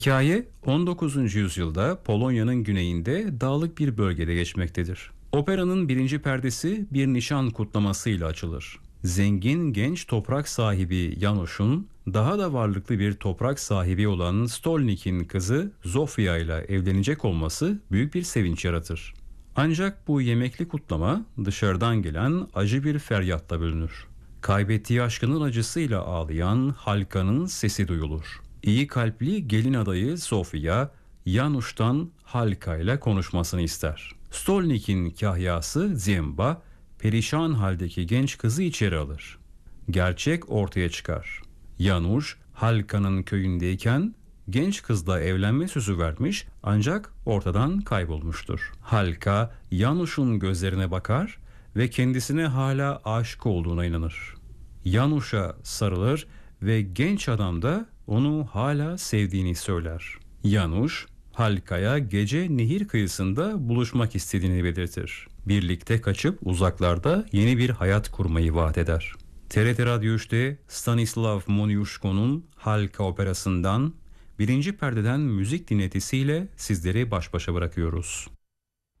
Hikaye 19. yüzyılda Polonya'nın güneyinde dağlık bir bölgede geçmektedir. Operanın birinci perdesi bir nişan kutlamasıyla açılır. Zengin genç toprak sahibi Janusz'un daha da varlıklı bir toprak sahibi olan Stolnik'in kızı Zofia ile evlenecek olması büyük bir sevinç yaratır. Ancak bu yemekli kutlama dışarıdan gelen acı bir feryatla bölünür. Kaybettiği aşkının acısıyla ağlayan Halka'nın sesi duyulur. İyi kalpli gelin adayı Sofia, Januş'tan Halka ile konuşmasını ister. Stolnik'in kahyası Ziemba, perişan haldeki genç kızı içeri alır. Gerçek ortaya çıkar. Janusz, Halka'nın köyündeyken genç kızla evlenme sözü vermiş ancak ortadan kaybolmuştur. Halka, Januş'un gözlerine bakar ve kendisine hala aşık olduğuna inanır. Januş'a sarılır ve genç adam da onu hala sevdiğini söyler. Janusz, Halka'ya gece nehir kıyısında buluşmak istediğini belirtir. Birlikte kaçıp uzaklarda yeni bir hayat kurmayı vaat eder. TRT Radyo 3'te Stanislav Moniuszko'nun Halka operasından birinci perdeden müzik dinletisiyle sizleri baş başa bırakıyoruz.